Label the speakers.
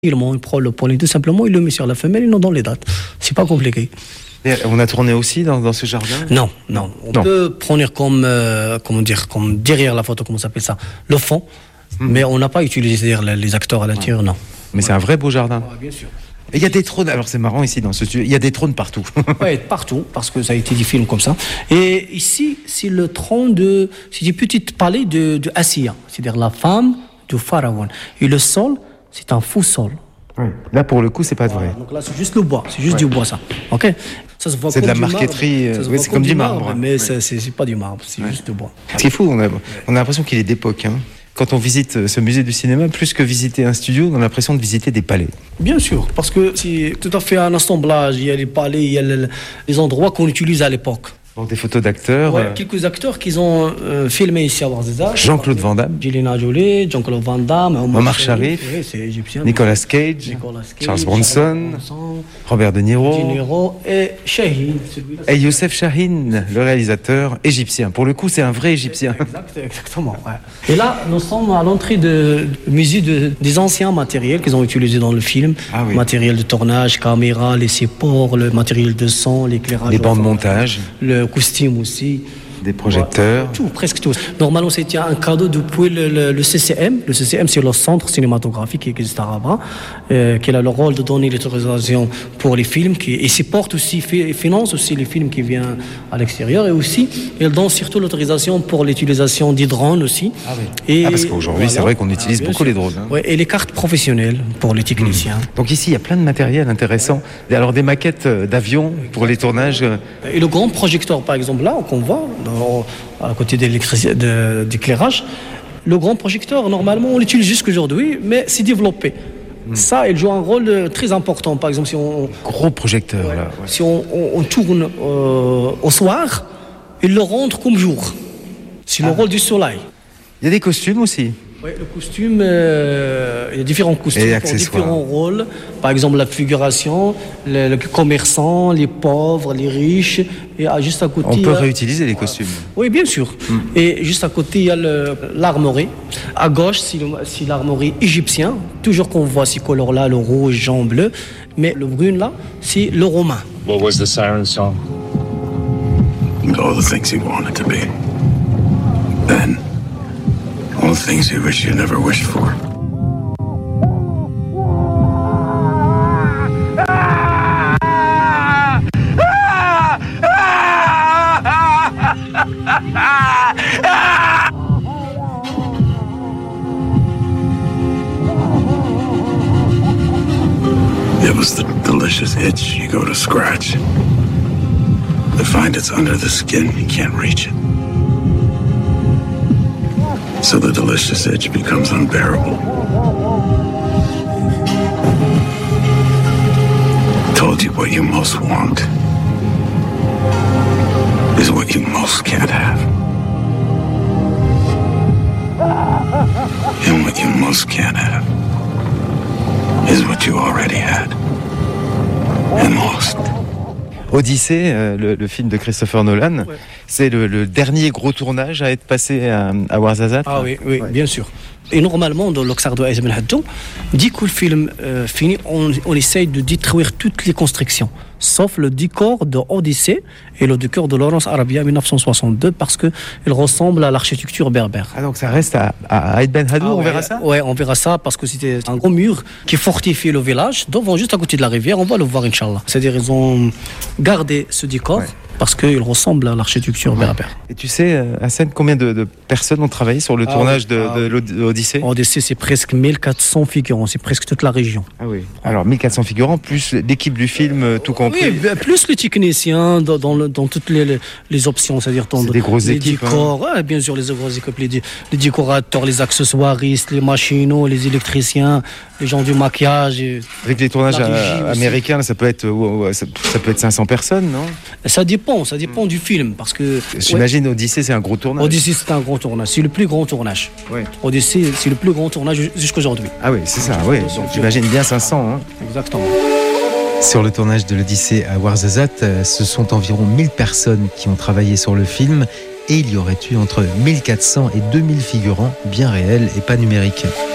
Speaker 1: Il prend le pollen tout simplement, il le met sur la femelle, il nous donne les dates. C'est pas compliqué.
Speaker 2: Et on a tourné aussi dans ce jardin ?
Speaker 1: Non. On peut prendre comme derrière la photo, comment ça s'appelle ça, le fond, mais on n'a pas utilisé les acteurs à l'intérieur, non.
Speaker 2: Mais c'est un vrai beau jardin.
Speaker 1: Ouais, bien sûr.
Speaker 2: Et il y a des trônes, alors c'est marrant ici dans ce studio, il y a des trônes partout.
Speaker 1: Oui, partout, parce que ça a été des films comme ça. Et ici, c'est le trône c'est des petits palais de Asiya, c'est-à-dire la femme du pharaon. Et le sol, c'est un faux sol.
Speaker 2: Oui. Là, pour le coup, c'est pas vrai.
Speaker 1: Voilà, donc là, c'est juste le bois, c'est juste du bois, ça. Ok. Ça se voit
Speaker 2: c'est
Speaker 1: comme
Speaker 2: de la
Speaker 1: du
Speaker 2: marqueterie,
Speaker 1: marbre.
Speaker 2: oui, c'est comme du marbre.
Speaker 1: Mais c'est pas du marbre, c'est juste du bois.
Speaker 2: Ce qui est fou, on a l'impression qu'il est d'époque. Hein. Quand on visite ce musée du cinéma, plus que visiter un studio, on a l'impression de visiter des palais.
Speaker 1: Bien sûr, parce que c'est tout à fait un assemblage. Il y a les palais, il y a les endroits qu'on utilise à l'époque.
Speaker 2: Donc des photos d'acteurs.
Speaker 1: Ouais, quelques acteurs qui ont filmé ici à Ouarzazate.
Speaker 2: Jean-Claude Van Damme.
Speaker 1: Angelina Jolie, Jean-Claude Van Damme,
Speaker 2: Omar Sharif,
Speaker 1: oui, c'est égyptien.
Speaker 2: Nicolas Cage, Charles Bronson, Robert De Niro
Speaker 1: et Shahin, celui-là.
Speaker 2: Et Youssef Chahine, le réalisateur égyptien. Pour le coup, c'est un vrai égyptien.
Speaker 1: Exactement. Ouais. Et là, nous sommes à l'entrée du musée des anciens matériels qu'ils ont utilisés dans le film.
Speaker 2: Ah oui.
Speaker 1: Matériel de tournage, caméra, les supports, le matériel de son, l'éclairage.
Speaker 2: Les bancs de montage.
Speaker 1: Le costume aussi.
Speaker 2: Des projecteurs.
Speaker 1: Tout, presque tout. Normalement, c'était un cadeau depuis le CCM. Le CCM, c'est le centre cinématographique qui existe à Rabat, qui a le rôle de donner l'autorisation pour les films, et supporte aussi, finance aussi les films qui viennent à l'extérieur, et aussi, il donne surtout l'autorisation pour l'utilisation des drones aussi.
Speaker 2: Ah oui. Parce qu'aujourd'hui, c'est vrai qu'on utilise beaucoup les drones. Hein.
Speaker 1: Ouais, et les cartes professionnelles pour les techniciens.
Speaker 2: Donc ici, il y a plein de matériel intéressant. Alors des maquettes d'avions pour les tournages.
Speaker 1: Et le grand projecteur, par exemple, là, qu'on voit, à côté d'éclairage, le grand projecteur, normalement, on l'utilise jusqu'aujourd'hui, mais c'est développé. Ça, il joue un rôle très important. Par exemple, si on...
Speaker 2: Gros projecteur, là. Ouais.
Speaker 1: Si on tourne au soir, il le rentre comme jour. C'est le rôle du soleil.
Speaker 2: Il y a des costumes aussi.
Speaker 1: Oui, le costume, il y a différents costumes pour différents rôles. Par exemple, la figuration, le commerçant, les pauvres, les riches. Et juste à côté,
Speaker 2: on peut réutiliser les costumes.
Speaker 1: Oui, bien sûr. Et juste à côté, il y a l'armoirie. À gauche, c'est l'armoirie égyptien. Toujours qu'on voit ces couleurs-là, le rouge, jaune, bleu. Mais le brun, là, c'est le romain.
Speaker 3: What was the siren song?
Speaker 4: All the things you wanted to be. Then... all the things you wish you never wished for. It was the delicious itch you go to scratch. To find it's under the skin, you can't reach it. So the delicious itch becomes unbearable. Told you what you most want is what you most can't have. And what you most can't have is what you already had and lost.
Speaker 2: Odyssée, le film de Christopher Nolan, c'est le dernier gros tournage à être passé à Ouarzazate.
Speaker 1: Ah oui, bien sûr. Et normalement, dans l'Oxardo Aïs Ben Haddou, dès que le film finit, on essaye de détruire toutes les constructions, sauf le décor de Odyssée et le décor de Lawrence Arabia 1962, parce qu'il ressemble à l'architecture berbère.
Speaker 2: Ah, donc ça reste à Aïs Ben Haddou, on verra ça ?
Speaker 1: Oui, on verra ça, parce que c'était un gros mur qui fortifie le village, devant, juste à côté de la rivière, on va le voir, Inch'Allah. C'est-à-dire qu'ils ont gardé ce décor, parce qu'il ressemble à l'architecture berbère.
Speaker 2: Et tu sais, Hassan, combien de personnes ont travaillé sur le tournage de l'Odyssée ?
Speaker 1: L'Odyssée, c'est presque 1400 figurants, c'est presque toute la région.
Speaker 2: Ah oui. Alors 1400 figurants, plus l'équipe du film, tout compris.
Speaker 1: Oui, plus les techniciens dans toutes les options, c'est-à-dire
Speaker 2: des grosses
Speaker 1: les
Speaker 2: équipes.
Speaker 1: Décors, bien sûr, les grosses équipes, les décorateurs, les accessoiristes, les machinaux, les électriciens, les gens du maquillage.
Speaker 2: Avec les tournages américains, ça peut être 500 personnes, non ?
Speaker 1: Ça dépend du film, parce que...
Speaker 2: J'imagine Odyssée, c'est un gros tournage.
Speaker 1: Odyssée, c'est un gros tournage, c'est le plus grand tournage.
Speaker 2: Ouais.
Speaker 1: Odyssée, c'est le plus grand tournage jusqu'aujourd'hui.
Speaker 2: Ah oui, c'est ça, oui. Donc j'imagine bien 500. Hein.
Speaker 1: Exactement.
Speaker 5: Sur le tournage de l'Odyssée à Ouarzazate, ce sont environ 1000 personnes qui ont travaillé sur le film et il y aurait eu entre 1400 et 2000 figurants bien réels et pas numériques.